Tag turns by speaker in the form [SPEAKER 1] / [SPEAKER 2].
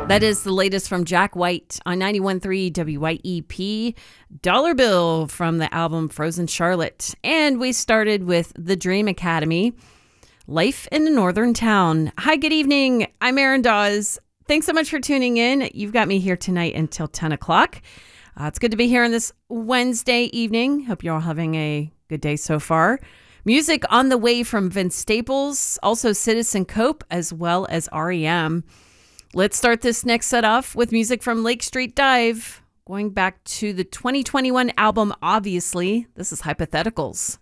[SPEAKER 1] That is the latest from Jack White on 91.3 WYEP. Dollar Bill from the album Frozen Charlotte. And we started with The Dream Academy, Life in a Northern Town. Hi, good evening. I'm Erin Dawes. Thanks so much for tuning in. You've got me here tonight until 10 o'clock. It's good to be here on this Wednesday evening. Hope you're all having a good day so far. Music on the way from Vince Staples, also Citizen Cope, as well as REM. Let's start this next set off with music from Lake Street Dive. Going back to the 2021 album, obviously, this is Hypotheticals.